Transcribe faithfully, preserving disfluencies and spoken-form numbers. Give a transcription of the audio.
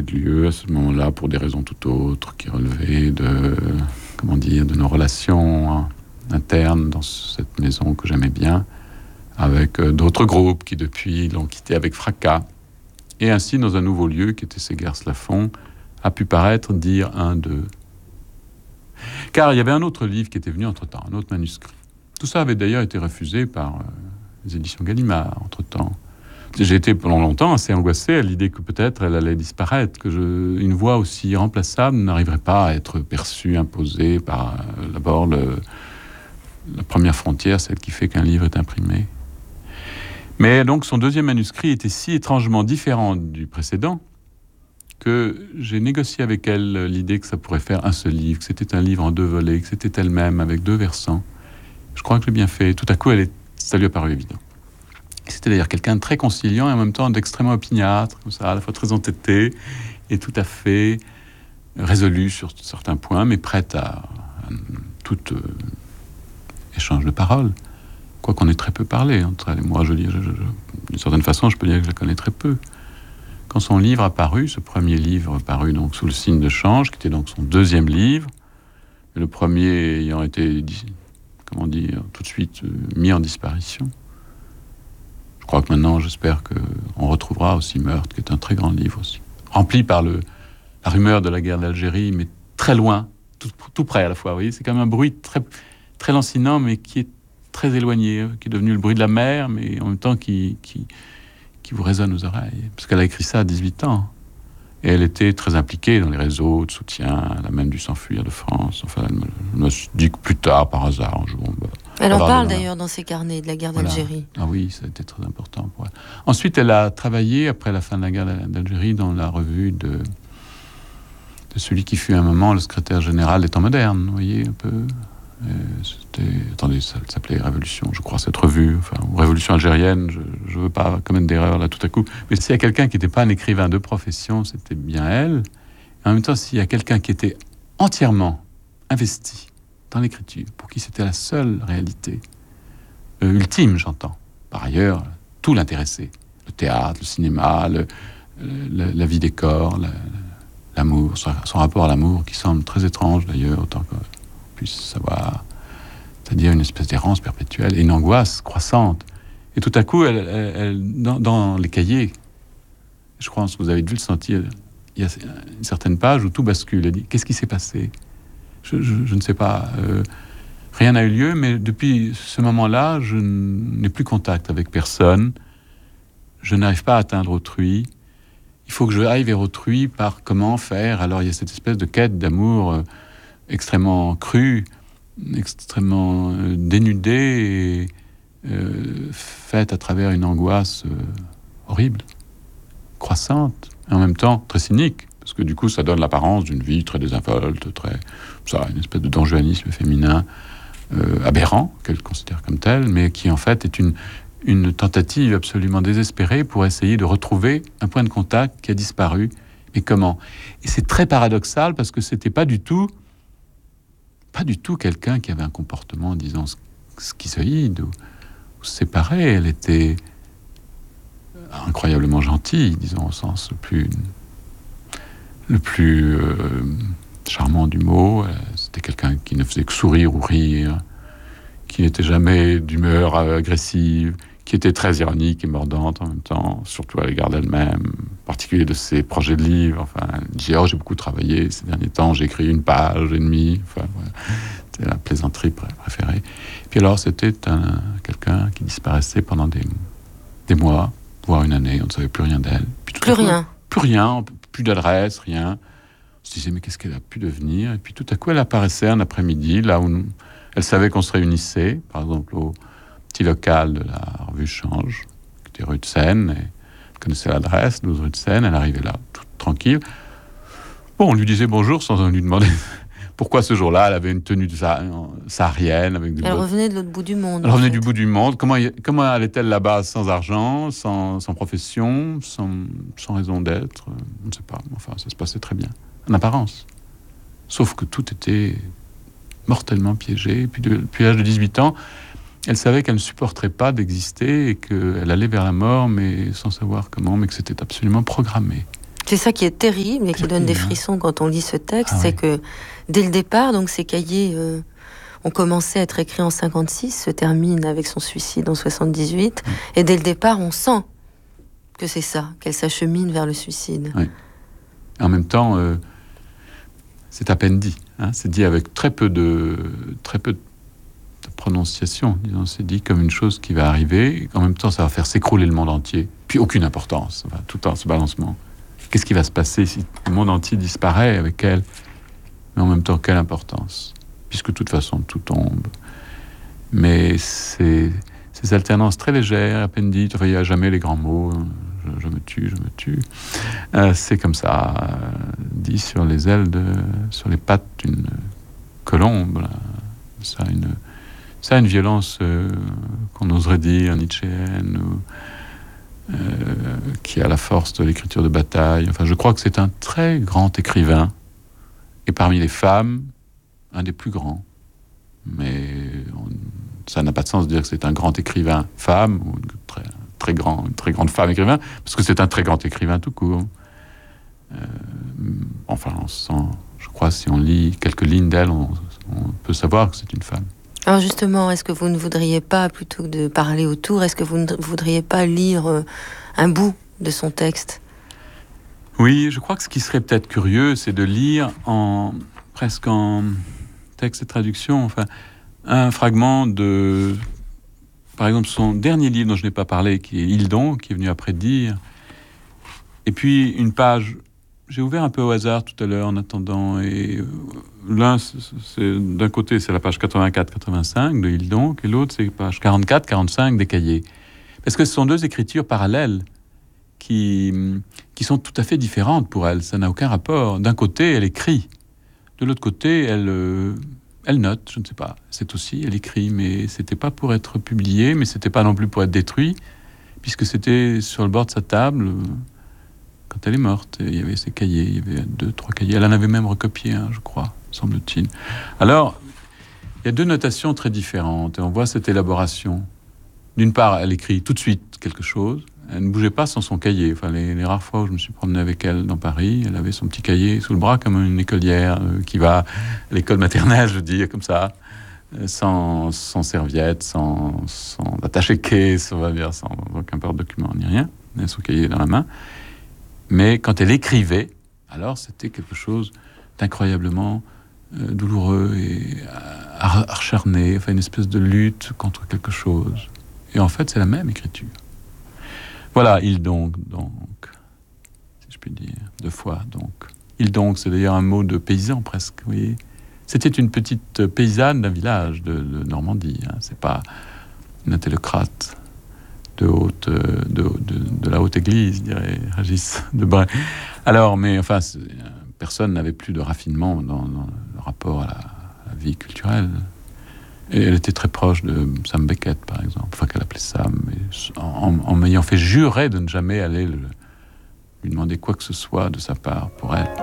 de lieu à ce moment-là pour des raisons tout autres, qui relevaient de, comment dire, de nos relations internes dans cette maison que j'aimais bien, avec d'autres groupes qui depuis l'ont quitté avec fracas. Et ainsi, dans un nouveau lieu qui était Ségers-Lafont, a pu paraître dire un, deux. Car il y avait un autre livre qui était venu entre-temps, un autre manuscrit. Tout ça avait d'ailleurs été refusé par euh, les éditions Gallimard, entre-temps. J'ai été pendant longtemps assez angoissé à l'idée que peut-être elle allait disparaître, que je, une voix aussi irremplaçable n'arriverait pas à être perçue, imposée par euh, d'abord le, la première frontière, celle qui fait qu'un livre est imprimé. Mais donc son deuxième manuscrit était si étrangement différent du précédent que j'ai négocié avec elle l'idée que ça pourrait faire un seul livre, que c'était un livre en deux volets, que c'était elle-même avec deux versants. Je crois que je l'ai bien fait. Tout à coup, elle est, ça lui a paru évident. C'était d'ailleurs quelqu'un de très conciliant et en même temps d'extrêmement opiniâtre, comme ça, à la fois très entêté et tout à fait résolu sur certains points, mais prête à, à tout euh, échange de paroles. Quoi qu'on ait très peu parlé entre elle et moi, je, je, je, je, d'une certaine façon, je peux dire que je la connais très peu. Quand son livre a paru, ce premier livre paru donc sous le signe de change, qui était donc son deuxième livre, le premier ayant été, comment dire, tout de suite euh, mis en disparition. Je crois que maintenant, j'espère qu'on retrouvera aussi Meurtre, qui est un très grand livre aussi, rempli par le, la rumeur de la guerre d'Algérie, mais très loin, tout, tout près à la fois. Vous voyez, c'est comme un bruit très, très lancinant, mais qui est très éloigné, qui est devenu le bruit de la mer, mais en même temps qui, qui, qui vous résonne aux oreilles. Parce qu'elle a écrit ça à dix-huit ans. Et elle était très impliquée dans les réseaux de soutien. Elle a même dû s'enfuir de France. Enfin, elle me, elle me dit que plus tard, par hasard, un jour... Bah, elle en parle d'ailleurs dans ses carnets de la guerre voilà. d'Algérie. Ah oui, ça a été très important pour elle. Ensuite, elle a travaillé, après la fin de la guerre d'Algérie, dans la revue de, de celui qui fut à un moment le secrétaire général des Temps modernes, vous voyez, un peu. Et c'était, attendez, ça s'appelait Révolution, je crois, cette revue, enfin, ou Révolution algérienne, je ne veux pas commettre d'erreur là tout à coup. Mais s'il y a quelqu'un qui n'était pas un écrivain de profession, c'était bien elle. Et en même temps, s'il y a quelqu'un qui était entièrement investi dans l'écriture, pour qui c'était la seule réalité, euh, ultime, j'entends. Par ailleurs, tout l'intéressait. Le théâtre, le cinéma, le, le, la vie des corps, la, l'amour, son, son rapport à l'amour, qui semble très étrange d'ailleurs, autant qu'on puisse savoir. C'est-à-dire une espèce d'errance perpétuelle et une angoisse croissante. Et tout à coup, elle, elle, elle, dans, dans les cahiers, je crois que vous avez dû le sentir, il y a une certaine page où tout bascule. Elle dit, qu'est-ce qui s'est passé ? Je, je, je ne sais pas. Euh, rien n'a eu lieu, mais depuis ce moment-là, je n'ai plus contact avec personne. Je n'arrive pas à atteindre autrui. Il faut que je aille vers autrui par comment faire. Alors il y a cette espèce de quête d'amour euh, extrêmement crue, extrêmement euh, dénudée et euh, faite à travers une angoisse euh, horrible, croissante, et en même temps très cynique. Parce que du coup, ça donne l'apparence d'une vie très désinvolte, très, ça, une espèce de donjuanisme féminin euh, aberrant, qu'elle considère comme tel, mais qui en fait est une, une tentative absolument désespérée pour essayer de retrouver un point de contact qui a disparu. Et comment ? Et c'est très paradoxal parce que c'était pas du tout, pas du tout quelqu'un qui avait un comportement, disons, schizoïde ou, ou séparé. Elle était incroyablement gentille, disons, au sens le plus... le plus euh, charmant du mot. C'était quelqu'un qui ne faisait que sourire ou rire, qui n'était jamais d'humeur agressive, qui était très ironique et mordante en même temps, surtout à l'égard d'elle-même, en particulier de ses projets de livres. Enfin, elle disait, oh, j'ai beaucoup travaillé ces derniers temps, j'ai écrit une page et demie. Enfin, voilà. C'était la plaisanterie préférée. Et puis alors, c'était un, quelqu'un qui disparaissait pendant des, des mois, voire une année, on ne savait plus rien d'elle. Puis, plus rien. Coup, plus rien, plus d'adresse, rien. On se disait, mais qu'est-ce qu'elle a pu devenir ? Et puis tout à coup, elle apparaissait un après-midi, là où nous, elle savait qu'on se réunissait, par exemple au petit local de la revue Change, qui était rue de Seine, et elle connaissait l'adresse, douze rue de Seine, elle arrivait là, toute tranquille. Bon, on lui disait bonjour sans lui demander pourquoi ce jour-là, elle avait une tenue de sa, saharienne. Avec des elle bottes. revenait de l'autre bout du monde. Elle revenait fait. du bout du monde. Comment, comment allait-elle là-bas sans argent, sans, sans profession, sans, sans raison d'être ? On ne sait pas. Enfin, ça se passait très bien, en apparence. Sauf que tout était mortellement piégé. Et puis, depuis l'âge de dix-huit ans, elle savait qu'elle ne supporterait pas d'exister et qu'elle allait vers la mort, mais sans savoir comment, mais que c'était absolument programmé. C'est ça qui est terrible et qui donne des frissons quand on lit ce texte, ah, c'est oui. que dès le départ, donc ces cahiers euh, ont commencé à être écrits en cinquante-six, se terminent avec son suicide en soixante-dix-huit, mmh. et dès le départ, on sent que c'est ça, qu'elle s'achemine vers le suicide. Oui. En même temps, euh, c'est à peine dit. Hein, c'est dit avec très peu de très peu de prononciation. Disons, c'est dit comme une chose qui va arriver. En même temps, ça va faire s'écrouler le monde entier. Puis aucune importance. Enfin, tout en ce balancement. Qu'est-ce qui va se passer si le monde entier disparaît avec elle? Mais en même temps, quelle importance? Puisque de toute façon, tout tombe. Mais c'est ces alternances très légères, à peine dites. Enfin, il n'y a jamais les grands mots. Je, je me tue, je me tue. Euh, c'est comme ça, euh, dit sur les ailes, de, sur les pattes d'une colombe. Là. Ça a une, ça a une violence euh, qu'on oserait dire nietzschéenne, ou, euh, qui a la force de l'écriture de bataille. Enfin, je crois que c'est un très grand écrivain, et parmi les femmes, un des plus grands. Mais on, ça n'a pas de sens de dire que c'est un grand écrivain femme, ou une très, très, grand, une très grande femme écrivain, parce que c'est un très grand écrivain tout court. Euh, enfin, on sent, je crois, si on lit quelques lignes d'elle, on, on peut savoir que c'est une femme. Alors justement, est-ce que vous ne voudriez pas, plutôt que de parler autour, est-ce que vous ne voudriez pas lire euh, un bout de son texte? Oui, je crois que ce qui serait peut-être curieux, c'est de lire en presque en texte et traduction, enfin, un fragment de, par exemple, son dernier livre dont je n'ai pas parlé, qui est Hildon, qui est venu après dire, et puis une page. J'ai ouvert un peu au hasard tout à l'heure en attendant, et l'un, c'est, d'un côté, c'est la page quatre-vingt-quatre quatre-vingt-cinq de Hildon, et l'autre, c'est la page quarante-quatre quarante-cinq des cahiers. Parce que ce sont deux écritures parallèles qui, qui sont tout à fait différentes pour elle. Ça n'a aucun rapport. D'un côté, elle écrit. De l'autre côté, elle, euh, elle note, je ne sais pas. C'est aussi, elle écrit, mais c'était pas pour être publié, mais c'était pas non plus pour être détruit, puisque c'était sur le bord de sa table. Quand elle est morte, il y avait ses cahiers, il y avait deux, trois cahiers. Elle en avait même recopié un, je crois, semble-t-il. Alors, il y a deux notations très différentes, et on voit cette élaboration. D'une part, elle écrit tout de suite quelque chose. Elle ne bougeait pas sans son cahier. Enfin, les, les rares fois où je me suis promené avec elle dans Paris, elle avait son petit cahier sous le bras comme une écolière euh, qui va à l'école maternelle, je veux dire, comme ça, euh, sans, sans serviette, sans, sans attaché-caisse, on va dire, sans aucun porte-document ni rien. Elle a son cahier dans la main. Mais quand elle écrivait, alors c'était quelque chose d'incroyablement euh, douloureux et euh, acharné, enfin une espèce de lutte contre quelque chose. Et en fait, c'est la même écriture. Voilà, il donc, donc, si je puis dire, deux fois donc. Il donc, c'est d'ailleurs un mot de paysan presque, vous voyez. C'était une petite paysanne d'un village de, de Normandie, hein. C'est pas une intellocrate de, haute, de, de, de la haute église, dirait Régis Debray. Alors, mais enfin, personne n'avait plus de raffinement dans, dans le rapport à la, à la vie culturelle. Et elle était très proche de Sam Beckett, par exemple, enfin qu'elle appelait Sam, en, en, en m'ayant fait jurer de ne jamais aller le, lui demander quoi que ce soit de sa part pour elle.